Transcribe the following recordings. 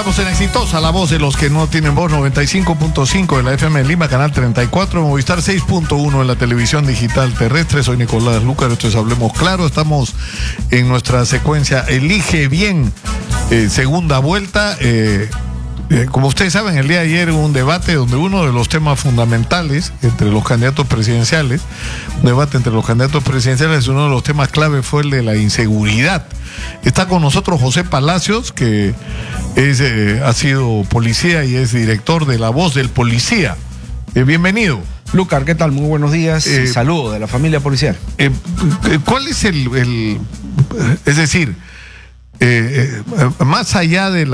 Estamos en Exitosa, la voz de los que no tienen voz, 95.5 de la FM en Lima, canal 34, Movistar 6.1 en la televisión digital terrestre. Soy Nicolás Lucar, esto es Hablemos Claro. Estamos en nuestra secuencia Elige Bien, segunda vuelta. Como ustedes saben, el día de ayer hubo un debate donde uno de los temas fundamentales entre los candidatos presidenciales, uno de los temas clave fue el de la inseguridad. Está con nosotros José Palacios, que ha sido policía y es director de La Voz del Policía. Bienvenido. Lucar, ¿qué tal? Muy buenos días. Saludos de la familia policial. ¿Cuál es es decir, más allá de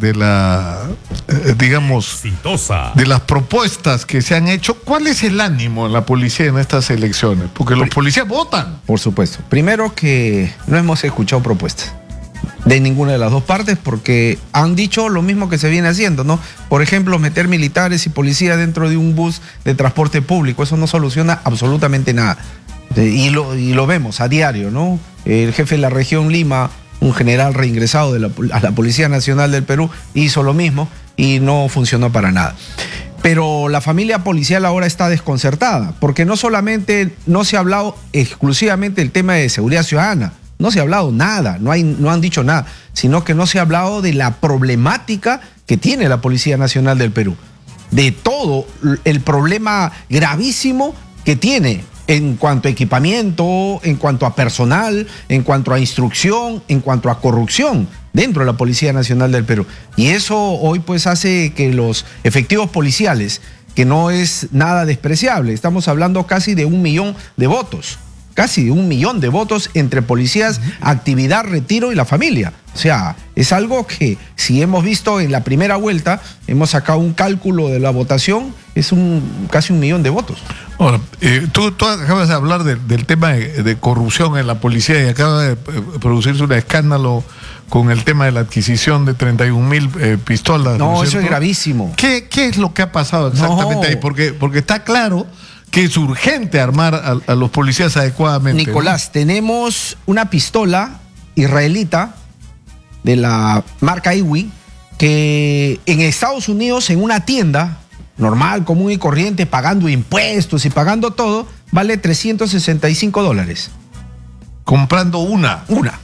digamos, Exitosa, de las propuestas que se han hecho, ¿cuál es el ánimo en la policía en estas elecciones? Porque los policías votan. Por supuesto. Primero que no hemos escuchado propuestas de ninguna de las dos partes, porque han dicho lo mismo que se viene haciendo, ¿no? Por ejemplo, meter militares y policías dentro de un bus de transporte público, eso no soluciona absolutamente nada. Y lo vemos a diario, ¿no? El jefe de la región Lima, un general reingresado a la Policía Nacional del Perú, hizo lo mismo y no funcionó para nada. Pero la familia policial ahora está desconcertada, porque no solamente no se ha hablado exclusivamente del tema de seguridad ciudadana, no se ha hablado nada, no han dicho nada, sino que no se ha hablado de la problemática que tiene la Policía Nacional del Perú, de todo el problema gravísimo que tiene en cuanto a equipamiento, en cuanto a personal, en cuanto a instrucción, en cuanto a corrupción dentro de la Policía Nacional del Perú. Y eso hoy pues hace que los efectivos policiales, que no es nada despreciable, estamos hablando casi de 1 millón de votos, casi de 1 millón de votos entre policías, actividad, retiro y la familia. O sea, es algo que si hemos visto en la primera vuelta, hemos sacado un cálculo de la votación, es casi 1 millón de votos. Ahora, tú acabas de hablar del tema de corrupción en la policía y acaba de producirse un escándalo con el tema de la adquisición de 31,000 pistolas. No, eso es gravísimo. ¿Qué es lo que ha pasado exactamente ahí? Porque está claro que es urgente armar a los policías adecuadamente. Nicolás, ¿no? Tenemos una pistola israelita de la marca IWI que en Estados Unidos, en una tienda normal, común y corriente, pagando impuestos y pagando todo, vale $365. Comprando una.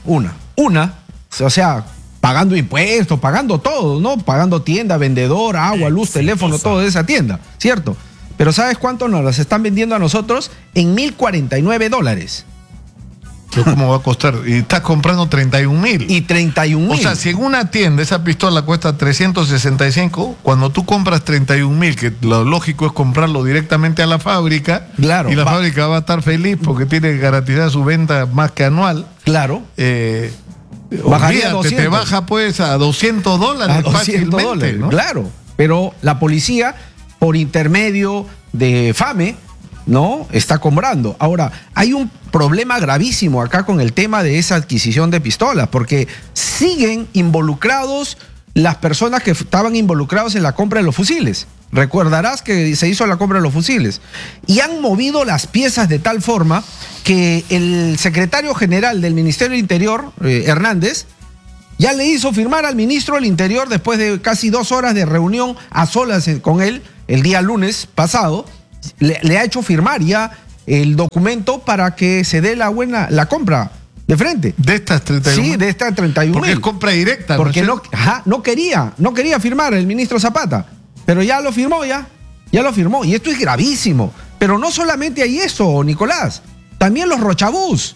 O sea, pagando impuestos, pagando todo, ¿no? Pagando tienda, vendedor, agua, luz, teléfono, todo de esa tienda, ¿cierto? Pero ¿sabes cuánto nos las están vendiendo a nosotros? En $1,049. ¿Pero cómo va a costar? Y estás comprando 31,000. Y 31,000. O sea, si en una tienda esa pistola cuesta 365, cuando tú compras 31,000, que lo lógico es comprarlo directamente a la fábrica, claro, y la fábrica va a estar feliz porque tiene que garantizar su venta más que anual. Claro. Bajaría a 200. Te baja pues a $200 a fácilmente, ¿no? Claro, pero la policía, por intermedio de FAME, ¿no? Está comprando. Ahora, hay un problema gravísimo acá con el tema de esa adquisición de pistolas, porque siguen involucrados las personas que estaban involucrados en la compra de los fusiles. Recordarás que se hizo la compra de los fusiles. Y han movido las piezas de tal forma que el secretario general del Ministerio del Interior, Hernández, ya le hizo firmar al ministro del Interior, después de casi 2 horas de reunión a solas con él, el día lunes pasado, le ha hecho firmar ya el documento para que se dé la compra de frente. ¿De estas 31,000? Sí, de estas 31,000. Porque es compra directa. Porque no quería firmar el ministro Zapata, pero ya lo firmó, ya lo firmó. Y esto es gravísimo. Pero no solamente hay eso, Nicolás, también los rochabús.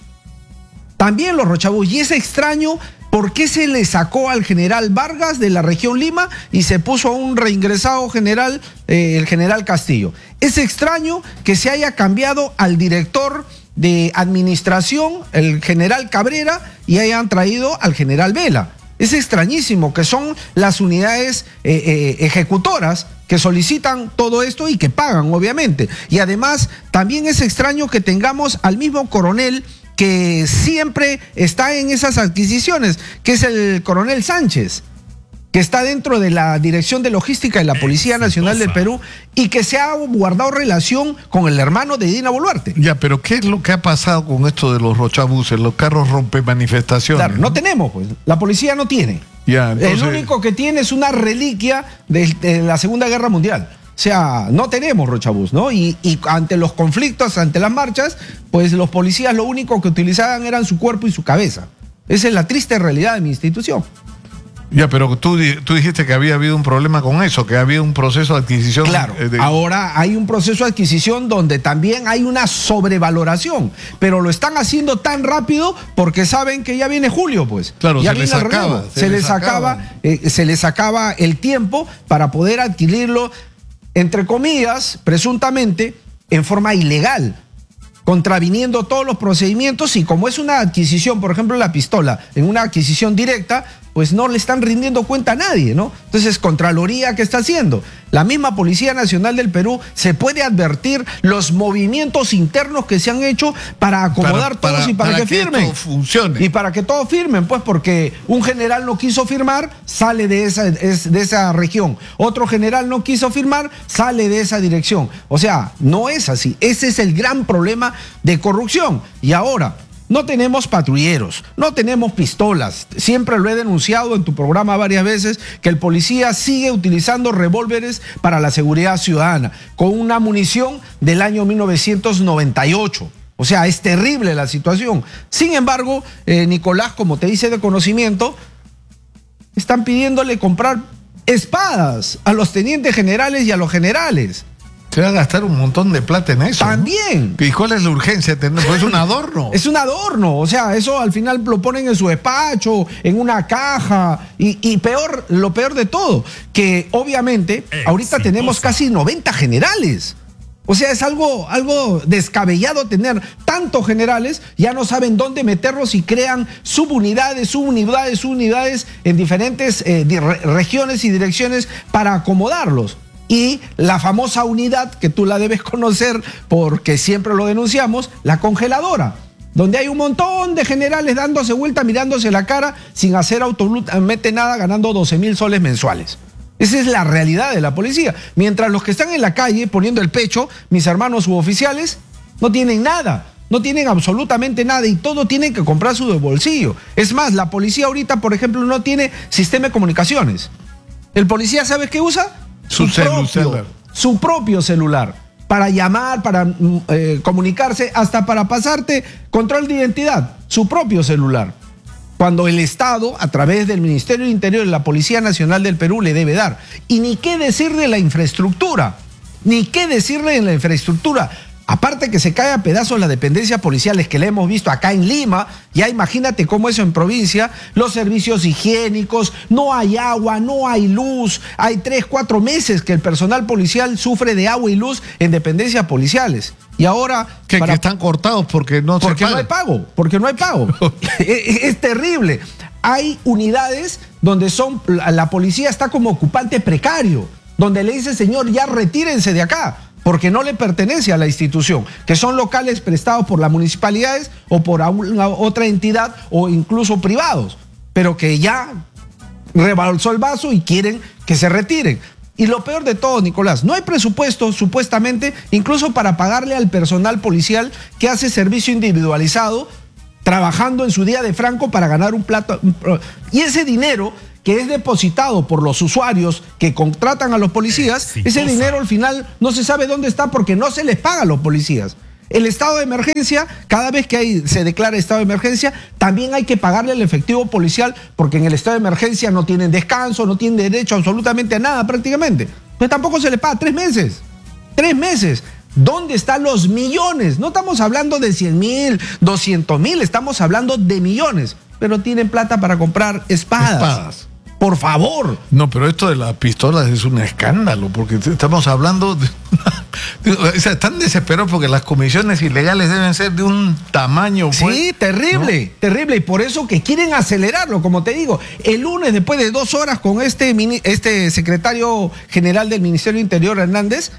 Y es extraño por qué se le sacó al general Vargas de la región Lima y se puso a un reingresado general, el general Castillo. Es extraño que se haya cambiado al director de administración, el general Cabrera, y hayan traído al general Vela. Es extrañísimo, que son las unidades ejecutoras que solicitan todo esto y que pagan, obviamente. Y además, también es extraño que tengamos al mismo coronel que siempre está en esas adquisiciones, que es el coronel Sánchez. que está dentro de la Dirección de Logística de la Policía Nacional del Perú y que se ha guardado relación con el hermano de Dina Boluarte. Ya, pero ¿qué es lo que ha pasado con esto de los rochabuses, los carros rompe manifestaciones? Claro, no tenemos, pues. La policía no tiene. Ya, entonces... El único que tiene es una reliquia de la Segunda Guerra Mundial. O sea, no tenemos rochabús, ¿no? Y ante los conflictos, ante las marchas, pues los policías lo único que utilizaban eran su cuerpo y su cabeza. Esa es la triste realidad de mi institución. Ya, pero tú dijiste que había habido un problema con eso, que había un proceso de adquisición. Claro, ahora hay un proceso de adquisición donde también hay una sobrevaloración, pero lo están haciendo tan rápido porque saben que ya viene julio, pues. Claro, ya se les acaba el tiempo para poder adquirirlo, entre comillas, presuntamente, en forma ilegal, contraviniendo todos los procedimientos, y como es una adquisición, por ejemplo, la pistola, en una adquisición directa, pues no le están rindiendo cuenta a nadie, ¿no? Entonces, Contraloría, ¿qué está haciendo? La misma Policía Nacional del Perú se puede advertir los movimientos internos que se han hecho para acomodar todos y para que firmen. Todo funcione. Y para que todos firmen, pues porque un general no quiso firmar, sale de esa región. Otro general no quiso firmar, sale de esa dirección. O sea, no es así. Ese es el gran problema de corrupción. Y ahora, no tenemos patrulleros, no tenemos pistolas. Siempre lo he denunciado en tu programa varias veces, que el policía sigue utilizando revólveres para la seguridad ciudadana, con una munición del año 1998. O sea, es terrible la situación. Sin embargo, Nicolás, como te dice de conocimiento, están pidiéndole comprar espadas a los tenientes generales y a los generales. Se va a gastar un montón de plata en eso. También. ¿No? ¿Y cuál es la urgencia? Pues es un adorno. Es un adorno. O sea, eso al final lo ponen en su despacho, en una caja. Y peor, lo peor de todo, que obviamente ahorita tenemos casi 90 generales. O sea, es algo descabellado tener tantos generales, ya no saben dónde meterlos y crean subunidades en diferentes regiones y direcciones para acomodarlos. Y la famosa unidad, que tú la debes conocer porque siempre lo denunciamos, la congeladora, donde hay un montón de generales dándose vuelta, mirándose la cara, sin hacer absolutamente nada, ganando 12,000 soles mensuales. Esa es la realidad de la policía. Mientras los que están en la calle poniendo el pecho, mis hermanos suboficiales, no tienen nada. No tienen absolutamente nada y todo tienen que comprar su bolsillo. Es más, la policía ahorita, por ejemplo, no tiene sistema de comunicaciones. ¿El policía sabe qué usa? Su propio celular. Para llamar, para comunicarse, hasta para pasarte control de identidad. Su propio celular. Cuando el Estado, a través del Ministerio del Interior y la Policía Nacional del Perú, le debe dar. Y ni qué decir de la infraestructura. Aparte que se cae a pedazos las dependencias policiales que le hemos visto acá en Lima, ya imagínate cómo eso en provincia, los servicios higiénicos, no hay agua, no hay luz, hay 3-4 meses que el personal policial sufre de agua y luz en dependencias policiales. Y ahora... Que están cortados porque no hay pago. Es terrible. Hay unidades donde la policía está como ocupante precario, donde le dice, señor, ya retírense de acá, porque no le pertenece a la institución, que son locales prestados por las municipalidades o por otra entidad o incluso privados, pero que ya rebalsó el vaso y quieren que se retiren. Y lo peor de todo, Nicolás, no hay presupuesto, supuestamente, incluso para pagarle al personal policial que hace servicio individualizado, trabajando en su día de franco para ganar un plato. Y ese dinero que es depositado por los usuarios que contratan a los policías, ese dinero al final no se sabe dónde está porque no se les paga a los policías. El estado de emergencia, cada vez que se declara estado de emergencia, también hay que pagarle el efectivo policial porque en el estado de emergencia no tienen descanso, no tienen derecho absolutamente a nada prácticamente. Pero tampoco se les paga 3 meses. 3 meses. ¿Dónde están los millones? No estamos hablando de 100,000, 200,000, estamos hablando de millones. Pero tienen plata para comprar espadas. Por favor. No, pero esto de las pistolas es un escándalo, porque estamos hablando están desesperados porque las comisiones ilegales deben ser de un tamaño. Pues, sí, terrible, ¿no? Terrible. Y por eso que quieren acelerarlo, como te digo. El lunes, después de 2 horas con este secretario general del Ministerio del Interior, Hernández,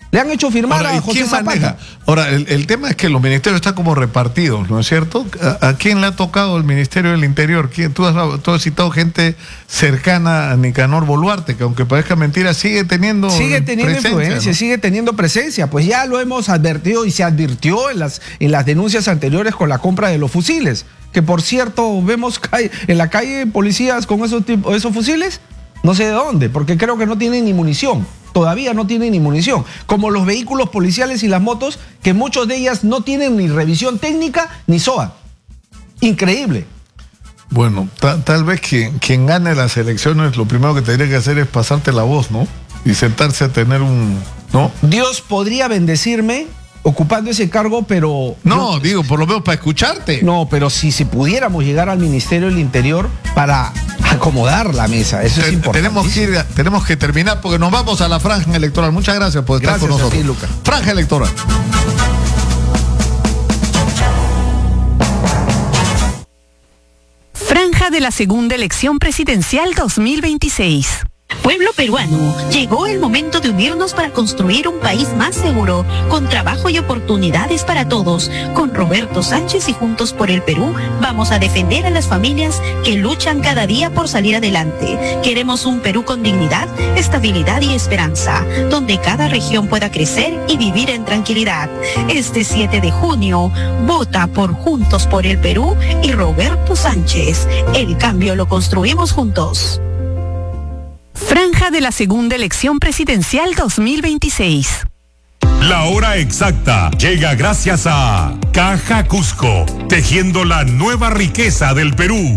Le han hecho firmar a José Zapata. Ahora, el tema es que los ministerios están como repartidos, ¿no es cierto? ¿A quién le ha tocado el Ministerio del Interior? Tú has citado gente cercana a Nicanor Boluarte, que aunque parezca mentira, sigue teniendo influencia, ¿no? Sigue teniendo presencia. Pues ya lo hemos advertido y se advirtió en las denuncias anteriores con la compra de los fusiles. Que por cierto, vemos en la calle policías con esos fusiles, no sé de dónde, porque creo que no tienen ni munición. Todavía no tienen ni munición, como los vehículos policiales y las motos, que muchos de ellas no tienen ni revisión técnica ni SOA. Increíble. Bueno, tal vez quien gane las elecciones, lo primero que tendría que hacer es pasarte la voz, ¿no? Y sentarse a tener ¿no? Dios podría bendecirme ocupando ese cargo, pero... No, digo, por lo menos para escucharte. No, pero si pudiéramos llegar al Ministerio del Interior para acomodar la mesa, eso es importante. Tenemos que terminar porque nos vamos a la franja electoral. Muchas gracias por estar con nosotros. Lucas. Franja electoral. Franja de la segunda elección presidencial 2026. Pueblo peruano, llegó el momento de unirnos para construir un país más seguro, con trabajo y oportunidades para todos. Con Roberto Sánchez y Juntos por el Perú, vamos a defender a las familias que luchan cada día por salir adelante. Queremos un Perú con dignidad, estabilidad y esperanza, donde cada región pueda crecer y vivir en tranquilidad. Este 7 de junio, vota por Juntos por el Perú y Roberto Sánchez. El cambio lo construimos juntos. Franja de la segunda elección presidencial 2026. La hora exacta llega gracias a Caja Cusco, tejiendo la nueva riqueza del Perú.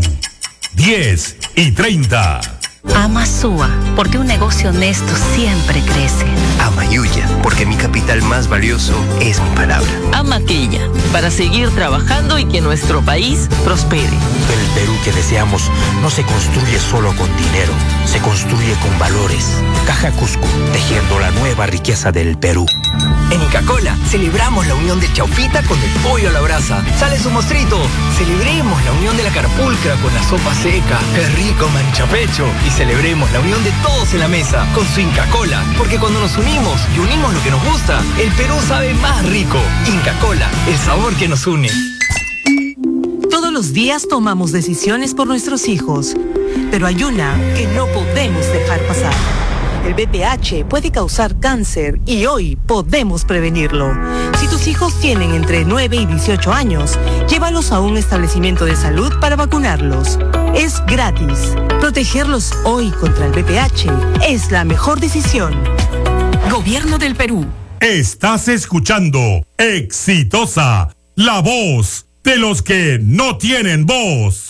10:30. Amasúa, porque un negocio honesto siempre crece. Amayuya, porque mi capital más valioso es mi palabra. Amaquilla, para seguir trabajando y que nuestro país prospere. El Perú que deseamos no se construye solo con dinero, se construye con valores. Caja Cusco, tejiendo la nueva riqueza del Perú. En Inca Kola celebramos la unión del chaufita con el pollo a la brasa. ¡Sale su mostrito! Celebremos la unión de la carpulcra con la sopa seca. ¡Qué rico manchapecho! Y celebremos la unión de todos en la mesa con su Inca Kola. Porque cuando nos unimos y unimos lo que nos gusta, el Perú sabe más rico. Inca Kola, el sabor que nos une. Todos los días tomamos decisiones por nuestros hijos, pero hay una que no podemos dejar pasar. El VPH puede causar cáncer y hoy podemos prevenirlo. Si tus hijos tienen entre 9 y 18 años, llévalos a un establecimiento de salud para vacunarlos. Es gratis. Protegerlos hoy contra el VPH es la mejor decisión. Gobierno del Perú. Estás escuchando Exitosa, la voz de los que no tienen voz.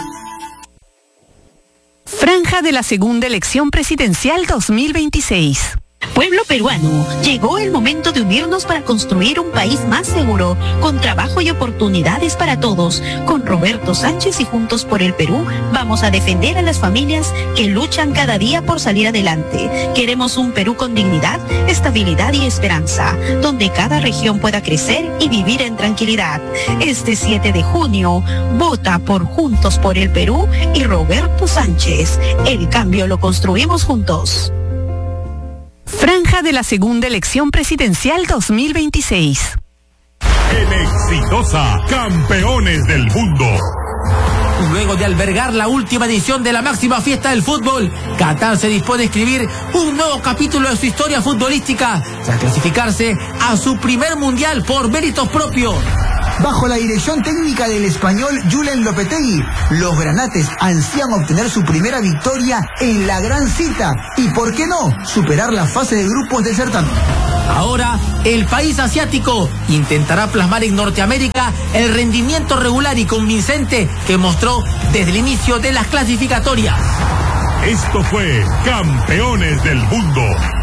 Franja de la segunda elección presidencial 2026. Pueblo peruano, llegó el momento de unirnos para construir un país más seguro, con trabajo y oportunidades para todos. Con Roberto Sánchez y Juntos por el Perú, vamos a defender a las familias que luchan cada día por salir adelante. Queremos un Perú con dignidad, estabilidad y esperanza, donde cada región pueda crecer y vivir en tranquilidad. Este 7 de junio, vota por Juntos por el Perú y Roberto Sánchez. El cambio lo construimos juntos. Franja de la segunda elección presidencial 2026. En Exitosa, campeones del mundo. Luego de albergar la última edición de la máxima fiesta del fútbol, Qatar se dispone a escribir un nuevo capítulo de su historia futbolística, tras clasificarse a su primer mundial por méritos propios. Bajo la dirección técnica del español Julen Lopetegui, los granates ansían obtener su primera victoria en la gran cita y, ¿por qué no?, superar la fase de grupos del certamen. Ahora, el país asiático intentará plasmar en Norteamérica el rendimiento regular y convincente que mostró desde el inicio de las clasificatorias. Esto fue Campeones del Mundo.